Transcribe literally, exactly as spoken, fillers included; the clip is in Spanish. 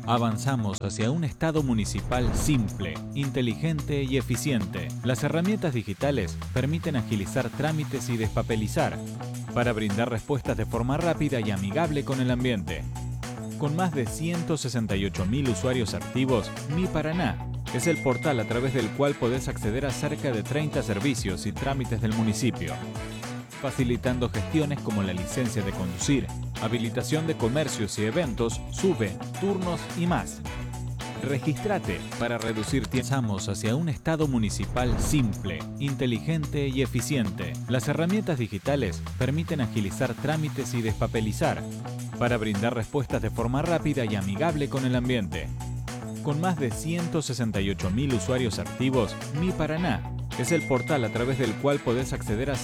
Avanzamos hacia un Estado municipal simple, inteligente y eficiente. Las herramientas digitales permiten agilizar trámites y despapelizar para brindar respuestas de forma rápida y amigable con el ambiente. Con más de ciento sesenta y ocho mil usuarios activos, Mi Paraná es el portal a través del cual podés acceder a cerca de treinta servicios y trámites del municipio, facilitando gestiones como la licencia de conducir, habilitación de comercios y eventos, SUBE, turnos y más. Regístrate para reducir tiempo. Avanzamos hacia un Estado municipal simple, inteligente y eficiente. Las herramientas digitales permiten agilizar trámites y despapelizar para brindar respuestas de forma rápida y amigable con el ambiente. Con más de ciento sesenta y ocho mil usuarios activos, Mi Paraná es el portal a través del cual podés acceder a